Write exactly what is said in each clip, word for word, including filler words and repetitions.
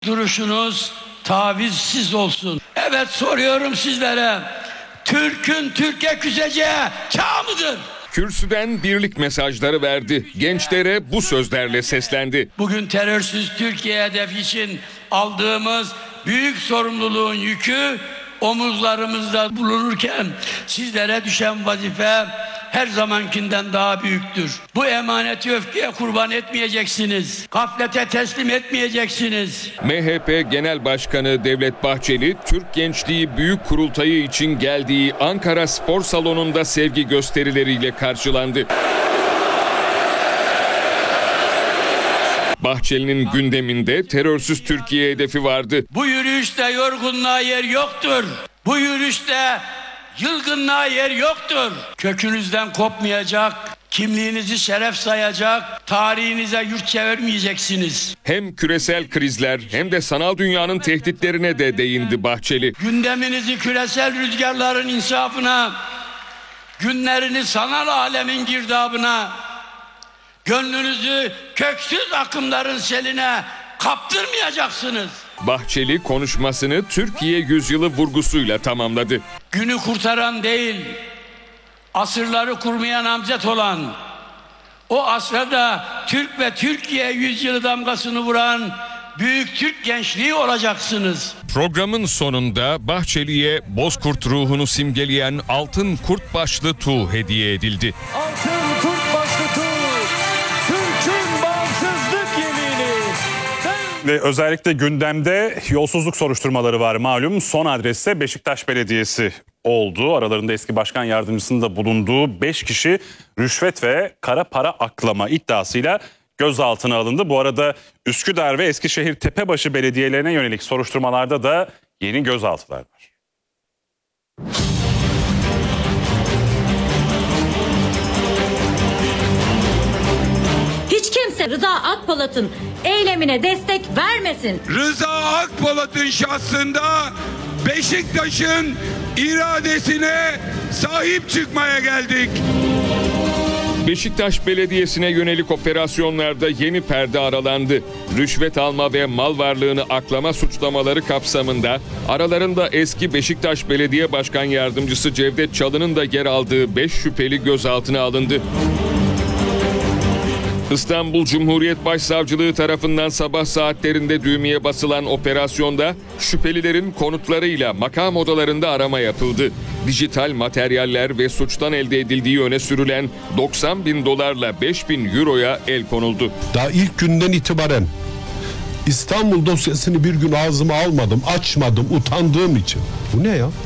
duruşunuz tavizsiz olsun. Evet, soruyorum sizlere. Türk'ün Türkiye küseceği çağ mıdır? Kürsüden birlik mesajları verdi. Gençlere bu sözlerle seslendi. Bugün terörsüz Türkiye hedefi için aldığımız büyük sorumluluğun yükü omuzlarımızda bulunurken sizlere düşen vazife her zamankinden daha büyüktür. Bu emaneti öfkeye kurban etmeyeceksiniz. Gaflete teslim etmeyeceksiniz. M H P Genel Başkanı Devlet Bahçeli, Türk Gençliği Büyük Kurultayı için geldiği Ankara Spor Salonu'nda sevgi gösterileriyle karşılandı. Bahçeli'nin gündeminde terörsüz Türkiye hedefi vardı. Bu yürüyüşte yorgunluğa yer yoktur. Bu yürüyüşte yılgınlığa yer yoktur. Kökünüzden kopmayacak, kimliğinizi şeref sayacak, tarihinize yurt çevirmeyeceksiniz. Hem küresel krizler hem de sanal dünyanın tehditlerine de değindi Bahçeli. Gündeminizi küresel rüzgarların insafına, günlerini sanal alemin girdabına, gönlünüzü köksüz akımların seline kaptırmayacaksınız. Bahçeli konuşmasını Türkiye yüzyılı vurgusuyla tamamladı. Günü kurtaran değil, asırları kurmaya namzet olan, o asrda Türk ve Türkiye yüzyılı damgasını vuran büyük Türk gençliği olacaksınız. Programın sonunda Bahçeli'ye Bozkurt ruhunu simgeleyen altın kurt başlı tuğ hediye edildi. Altın kurt başlı tuğ, Türk'ün bağımsızlık yemini. Ve özellikle gündemde yolsuzluk soruşturmaları var malum. Son adresse Beşiktaş Belediyesi oldu. Aralarında eski başkan yardımcısının da bulunduğu beş kişi rüşvet ve kara para aklama iddiasıyla gözaltına alındı. Bu arada Üsküdar ve Eskişehir Tepebaşı belediyelerine yönelik soruşturmalarda da yeni gözaltılar var. Hiç kimse Rıza Akpolat'ın eylemine destek vermesin. Rıza Akpolat'ın şahsında Beşiktaş'ın iradesine sahip çıkmaya geldik. Beşiktaş Belediyesi'ne yönelik operasyonlarda yeni perde aralandı. Rüşvet alma ve mal varlığını aklama suçlamaları kapsamında aralarında eski Beşiktaş Belediye Başkan Yardımcısı Cevdet Çalık'ın da yer aldığı beş şüpheli gözaltına alındı. İstanbul Cumhuriyet Başsavcılığı tarafından sabah saatlerinde düğmeye basılan operasyonda şüphelilerin konutlarıyla makam odalarında arama yapıldı. Dijital materyaller ve suçtan elde edildiği öne sürülen doksan bin dolarla beş bin euroya el konuldu. Daha ilk günden itibaren İstanbul dosyasını bir gün ağzıma almadım, açmadım, utandığım için. Bu ne ya?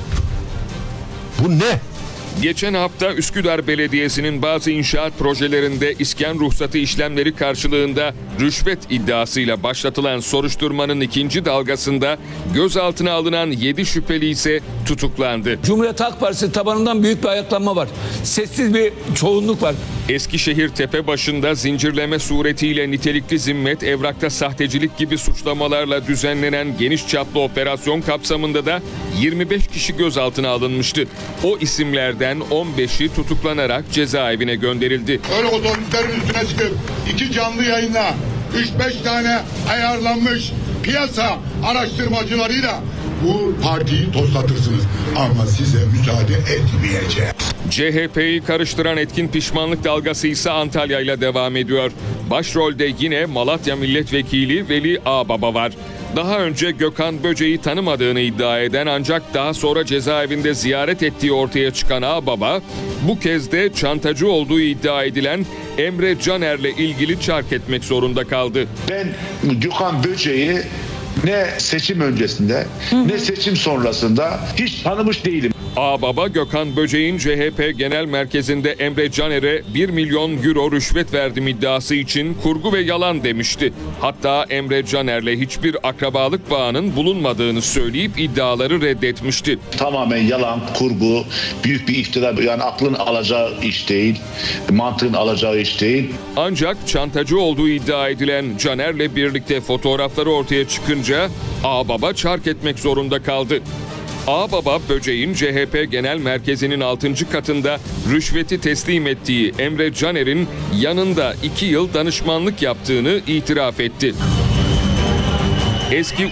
Bu ne? Geçen hafta Üsküdar Belediyesi'nin bazı inşaat projelerinde iskan ruhsatı işlemleri karşılığında rüşvet iddiasıyla başlatılan soruşturmanın ikinci dalgasında gözaltına alınan yedi şüpheli ise tutuklandı. Cumhuriyet Halk Partisi tabanından büyük bir ayaklanma var. Sessiz bir çoğunluk var. Eskişehir Tepebaşı'nda zincirleme suretiyle nitelikli zimmet, evrakta sahtecilik gibi suçlamalarla düzenlenen geniş çaplı operasyon kapsamında da yirmi beş kişi gözaltına alınmıştı. O isimlerden on beşi tutuklanarak cezaevine gönderildi. Öyle otobüslerin üstüne çıkıp iki canlı yayınla üç beş tane ayarlanmış piyasa araştırmacılarıyla bu partiyi toslatırsınız. Ama size müsaade etmeyeceğim. C H P'yi karıştıran etkin pişmanlık dalgası ise Antalya ile devam ediyor. Başrolde yine Malatya Milletvekili Veli Ağbaba var. Daha önce Gökhan Böce'yi tanımadığını iddia eden ancak daha sonra cezaevinde ziyaret ettiği ortaya çıkan Ağbaba, bu kez de çantacı olduğu iddia edilen Emre Caner'le ilgili çark etmek zorunda kaldı. Ben Gökhan Böce'yi ne seçim öncesinde ne seçim sonrasında hiç tanımış değilim. Ağbaba, Gökhan Böceğin C H P Genel Merkezi'nde Emre Caner'e bir milyon euro rüşvet verdim iddiası için kurgu ve yalan demişti. Hatta Emre Caner'le hiçbir akrabalık bağının bulunmadığını söyleyip iddiaları reddetmişti. Tamamen yalan, kurgu, büyük bir iftira, yani aklın alacağı iş değil, mantığın alacağı iş değil. Ancak çantacı olduğu iddia edilen Caner'le birlikte fotoğrafları ortaya çıkınca Ağbaba çark etmek zorunda kaldı. Ağbaba, Böceğin C H P Genel Merkezi'nin altıncı katında rüşveti teslim ettiği Emre Caner'in yanında iki yıl danışmanlık yaptığını itiraf etti. Eski